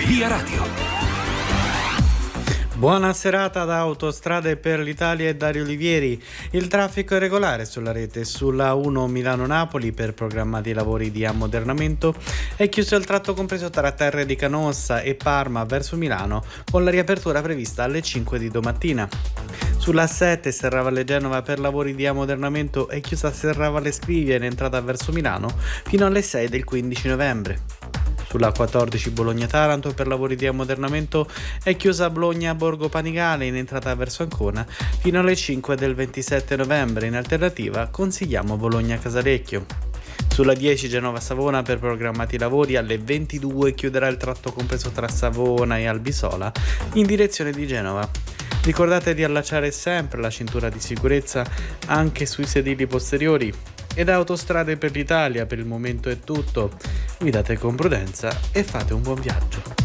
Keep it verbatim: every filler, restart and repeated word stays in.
Via Radio. Buona serata da Autostrade per l'Italia e Dario Olivieri. Il traffico è regolare sulla rete sulla uno Milano-Napoli per programmati lavori di ammodernamento. È chiuso il tratto compreso tra Terre di Canossa e Parma verso Milano, con la riapertura prevista alle cinque di domattina. Sulla sette Serravalle Genova per lavori di ammodernamento è chiusa Serravalle Scrivia in entrata verso Milano fino alle sei del quindici novembre. Sulla quattordici Bologna-Taranto per lavori di ammodernamento è chiusa Bologna-Borgo Panigale in entrata verso Ancona fino alle cinque del ventisette novembre. In alternativa consigliamo Bologna-Casalecchio. Sulla dieci Genova-Savona per programmati lavori alle ventidue chiuderà il tratto compreso tra Savona e Albisola in direzione di Genova. Ricordate di allacciare sempre la cintura di sicurezza anche sui sedili posteriori. E da Autostrade per l'Italia per il momento è tutto. Guidate con prudenza e fate un buon viaggio.